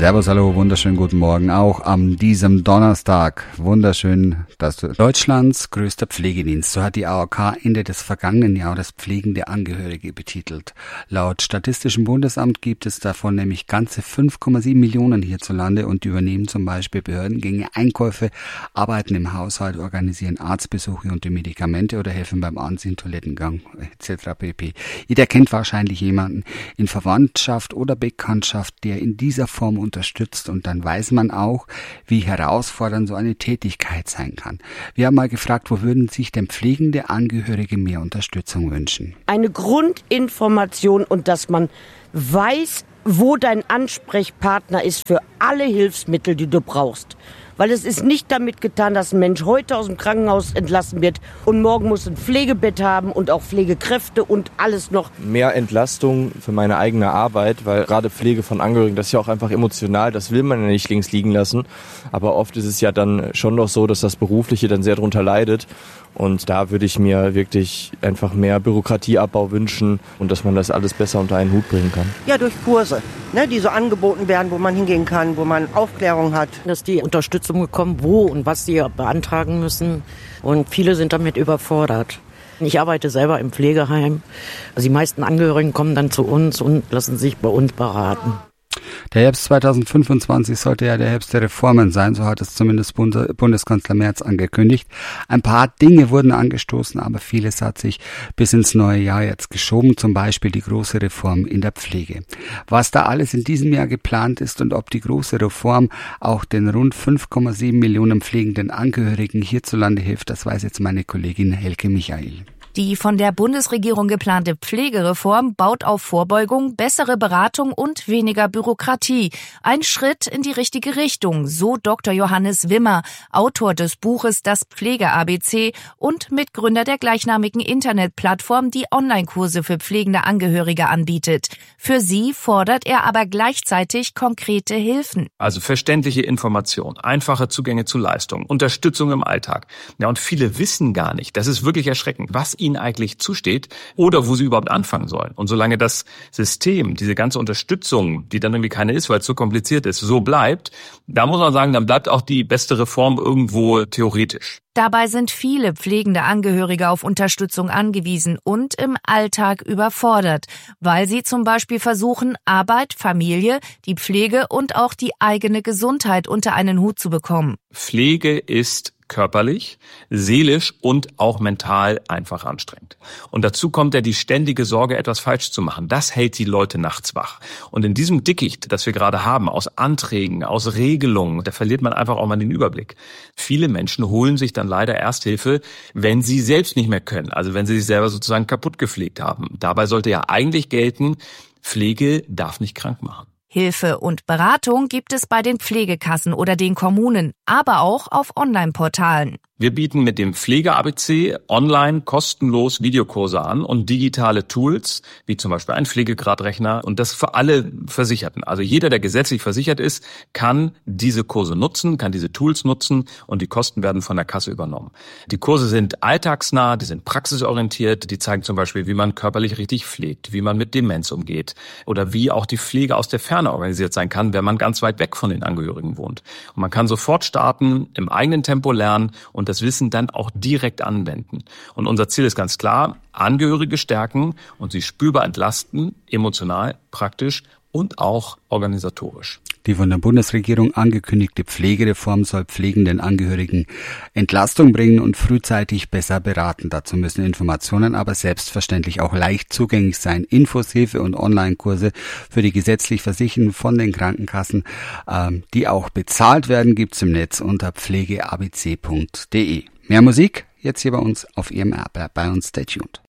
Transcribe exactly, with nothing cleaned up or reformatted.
Servus, hallo, wunderschönen guten Morgen auch an diesem Donnerstag. Wunderschön, dass du Deutschlands größter Pflegedienst, so hat die A O K Ende des vergangenen Jahres pflegende Angehörige betitelt. Laut Statistischem Bundesamt gibt es davon nämlich ganze fünf Komma sieben Millionen hierzulande und die übernehmen zum Beispiel Behördengänge, Einkäufe, arbeiten im Haushalt, organisieren Arztbesuche und die Medikamente oder helfen beim Anziehen, Toilettengang et cetera pp. Jeder kennt wahrscheinlich jemanden in Verwandtschaft oder Bekanntschaft, der in dieser Form unterstützt, und dann weiß man auch, wie herausfordernd so eine Tätigkeit sein kann. Wir haben mal gefragt, wo würden sich denn pflegende Angehörige mehr Unterstützung wünschen? Eine Grundinformation und dass man weiß, wo dein Ansprechpartner ist für alle Hilfsmittel, die du brauchst. Weil es ist nicht damit getan, dass ein Mensch heute aus dem Krankenhaus entlassen wird und morgen muss ein Pflegebett haben und auch Pflegekräfte und alles noch. Mehr Entlastung für meine eigene Arbeit, weil gerade Pflege von Angehörigen, das ist ja auch einfach emotional, das will man ja nicht links liegen lassen. Aber oft ist es ja dann schon noch so, dass das Berufliche dann sehr darunter leidet. Und da würde ich mir wirklich einfach mehr Bürokratieabbau wünschen und dass man das alles besser unter einen Hut bringen kann. Ja, durch Kurse, ne, die so angeboten werden, wo man hingehen kann, wo man Aufklärung hat. Dass die Unterstützung bekommen, wo und was sie beantragen müssen. Und viele sind damit überfordert. Ich arbeite selber im Pflegeheim. Also die meisten Angehörigen kommen dann zu uns und lassen sich bei uns beraten. Der Herbst zweitausendfünfundzwanzig sollte ja der Herbst der Reformen sein, so hat es zumindest Bundeskanzler Merz angekündigt. Ein paar Dinge wurden angestoßen, aber vieles hat sich bis ins neue Jahr jetzt geschoben, zum Beispiel die große Reform in der Pflege. Was da alles in diesem Jahr geplant ist und ob die große Reform auch den rund fünf Komma sieben Millionen pflegenden Angehörigen hierzulande hilft, das weiß jetzt meine Kollegin Helke Michael. Die von der Bundesregierung geplante Pflegereform baut auf Vorbeugung, bessere Beratung und weniger Bürokratie. Ein Schritt in die richtige Richtung, so Doktor Johannes Wimmer, Autor des Buches Das Pflege-A B C und Mitgründer der gleichnamigen Internetplattform, die Online-Kurse für pflegende Angehörige anbietet. Für sie fordert er aber gleichzeitig konkrete Hilfen. Also verständliche Information, einfache Zugänge zu Leistungen, Unterstützung im Alltag. Ja, und viele wissen gar nicht, das ist wirklich erschreckend, was ihnen eigentlich zusteht oder wo sie überhaupt anfangen sollen. Und solange das System, diese ganze Unterstützung, die dann irgendwie keine ist, weil es so kompliziert ist, so bleibt, da muss man sagen, dann bleibt auch die beste Reform irgendwo theoretisch. Dabei sind viele pflegende Angehörige auf Unterstützung angewiesen und im Alltag überfordert, weil sie zum Beispiel versuchen, Arbeit, Familie, die Pflege und auch die eigene Gesundheit unter einen Hut zu bekommen. Pflege ist körperlich, seelisch und auch mental einfach anstrengend. Und dazu kommt ja die ständige Sorge, etwas falsch zu machen. Das hält die Leute nachts wach. Und in diesem Dickicht, das wir gerade haben, aus Anträgen, aus Regelungen, da verliert man einfach auch mal den Überblick. Viele Menschen holen sich dann leider Ersthilfe, wenn sie selbst nicht mehr können, also wenn sie sich selber sozusagen kaputt gepflegt haben. Dabei sollte ja eigentlich gelten, Pflege darf nicht krank machen. Hilfe und Beratung gibt es bei den Pflegekassen oder den Kommunen, aber auch auf Online-Portalen. Wir bieten mit dem Pflege-A B C online kostenlos Videokurse an und digitale Tools, wie zum Beispiel einen Pflegegradrechner, und das für alle Versicherten. Also jeder, der gesetzlich versichert ist, kann diese Kurse nutzen, kann diese Tools nutzen und die Kosten werden von der Kasse übernommen. Die Kurse sind alltagsnah, die sind praxisorientiert, die zeigen zum Beispiel, wie man körperlich richtig pflegt, wie man mit Demenz umgeht oder wie auch die Pflege aus der Ferne organisiert sein kann, wenn man ganz weit weg von den Angehörigen wohnt. Und man kann sofort starten, im eigenen Tempo lernen und das Wissen dann auch direkt anwenden. Und unser Ziel ist ganz klar, Angehörige stärken und sie spürbar entlasten, emotional, praktisch und auch organisatorisch. Die von der Bundesregierung angekündigte Pflegereform soll pflegenden Angehörigen Entlastung bringen und frühzeitig besser beraten. Dazu müssen Informationen aber selbstverständlich auch leicht zugänglich sein. Infos, Hilfe und Online-Kurse für die gesetzlich Versicherten von den Krankenkassen, ähm, die auch bezahlt werden, gibt's im Netz unter pflege a b c punkt d e. Mehr Musik jetzt hier bei uns auf Ihrem App. Bei uns, stay tuned.